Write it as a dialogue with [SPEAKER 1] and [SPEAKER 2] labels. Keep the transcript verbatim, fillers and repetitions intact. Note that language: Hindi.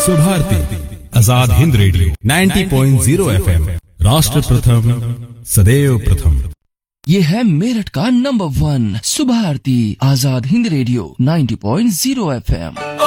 [SPEAKER 1] सुभारती आजाद हिंद रेडियो नब्बे पॉइंट शून्य एफएम, राष्ट्र प्रथम सदैव प्रथम।
[SPEAKER 2] ये है मेरठ का number one Subharti Azad Hind radio नब्बे पॉइंट शून्य एफएम।